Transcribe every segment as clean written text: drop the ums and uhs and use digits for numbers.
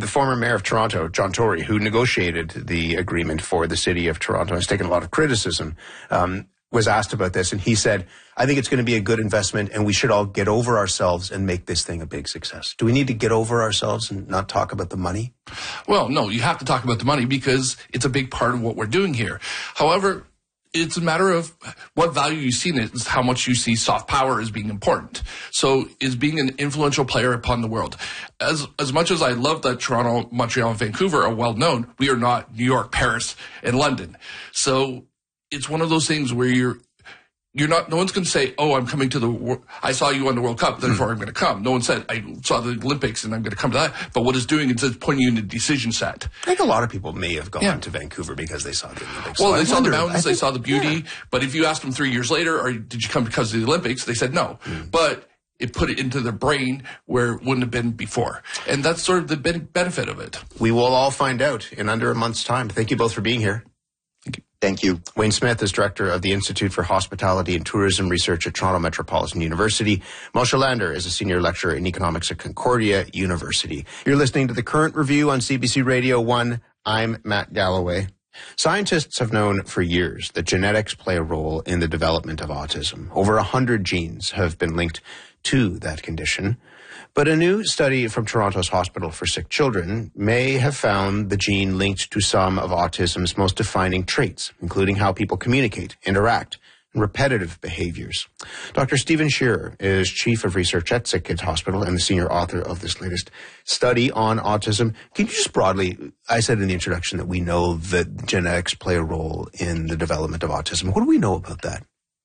former mayor of Toronto, John Tory, who negotiated the agreement for the city of Toronto, has taken a lot of criticism, was asked about this, and he said, I think it's going to be a good investment, and we should all get over ourselves and make this thing a big success. Do we need to get over ourselves and not talk about the money? Well, no, you have to talk about the money because it's a big part of what we're doing here. However, it's a matter of what value you see in it, is how much you see soft power as being important. So is being an influential player upon the world. As much as I love that Toronto, Montreal, and Vancouver are well known, we are not New York, Paris, and London. So it's one of those things where you're not, no one's going to say, oh, I'm coming to I saw you on the World Cup, therefore I'm going to come. No one said, I saw the Olympics and I'm going to come to that. But what it's doing is it's putting you in a decision set. I think a lot of people may have gone to Vancouver because they saw the Olympics. Well, they saw the mountains, they saw the beauty. But if you asked them 3 years later, or did you come because of the Olympics? They said no. But it put it into their brain where it wouldn't have been before. And that's sort of the benefit of it. We will all find out in under a month's time. Thank you both for being here. Thank you. Wayne Smith is director of the Institute for Hospitality and Tourism Research at Toronto Metropolitan University. Moshe Lander is a senior lecturer in economics at Concordia University. You're listening to The Current Review on CBC Radio 1. I'm Matt Galloway. Scientists have known for years that genetics play a role in the development of autism. Over 100 genes have been linked to that condition. But a new study from Toronto's Hospital for Sick Children may have found the gene linked to some of autism's most defining traits, including how people communicate, interact, and repetitive behaviors. Dr. Stephen Shearer is Chief of Research at Sick Kids Hospital and the senior author of this latest study on autism. Can you just broadly, I said in the introduction that we know that genetics play a role in the development of autism. What do we know about that?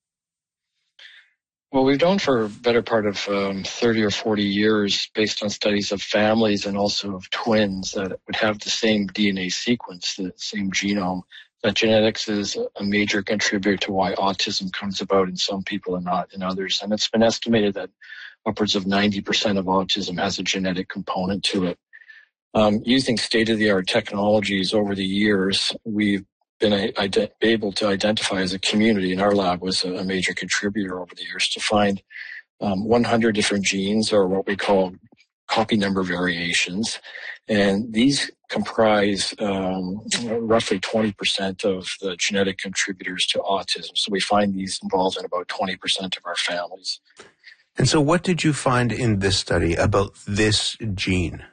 Well, we've known for a better part of 30 or 40 years, based on studies of families and also of twins that would have the same DNA sequence, the same genome, that genetics is a major contributor to why autism comes about in some people and not in others. And it's been estimated that upwards of 90% of autism has a genetic component to it. Using state-of-the-art technologies over the years, we've been able to identify as a community, and our lab was a major contributor over the years, to find 100 different genes, or what we call copy number variations. And these comprise roughly 20% of the genetic contributors to autism. So we find these involved in about 20% of our families. And so what did you find in this study about this gene?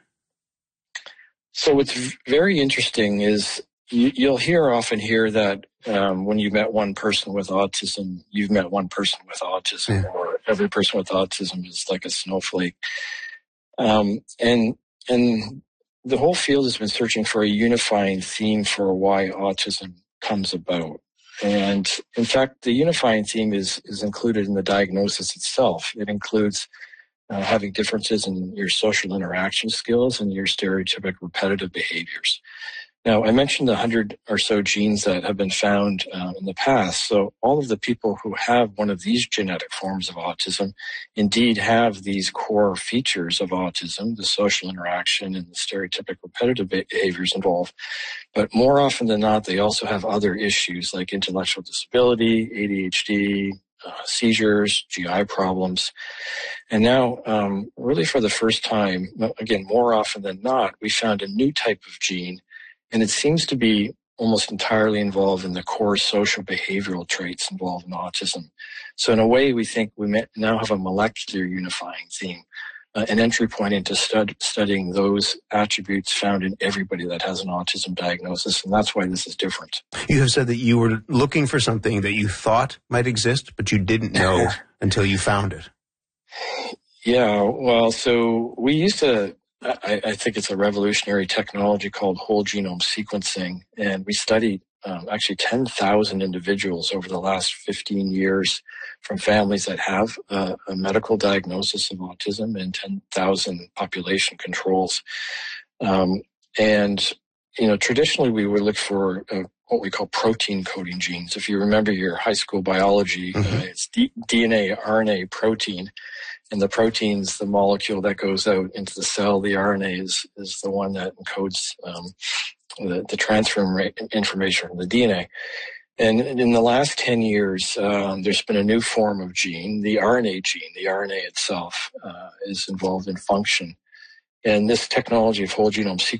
So what's very interesting is you'll often hear that when you met one person with autism, you've met one person with autism, or every person with autism is like a snowflake. And the whole field has been searching for a unifying theme for why autism comes about. And in fact, the unifying theme is included in the diagnosis itself. It includes having differences in your social interaction skills and your stereotypic repetitive behaviors. Now, I mentioned the 100 or so genes that have been found in the past. So all of the people who have one of these genetic forms of autism indeed have these core features of autism, the social interaction and the stereotypic repetitive behaviors involved. But more often than not, they also have other issues like intellectual disability, ADHD, seizures, GI problems. And now, really for the first time, again, more often than not, we found a new type of gene. And it seems to be almost entirely involved in the core social behavioral traits involved in autism. So in a way, we think we now have a molecular unifying theme, an entry point into studying those attributes found in everybody that has an autism diagnosis. And that's why this is different. You have said that you were looking for something that you thought might exist, but you didn't know until you found it. Yeah, well, so we used to... I think it's a revolutionary technology called whole genome sequencing. And we studied actually 10,000 individuals over the last 15 years from families that have a medical diagnosis of autism and 10,000 population controls. And, traditionally we would look for what we call protein coding genes. If you remember your high school biology, it's DNA, RNA, protein. And the protein's the molecule that goes out into the cell. The RNA is the one that encodes the transfer information from the DNA. And in the last 10 years, there's been a new form of gene, the RNA gene. The RNA itself is involved in function. And this technology of whole genome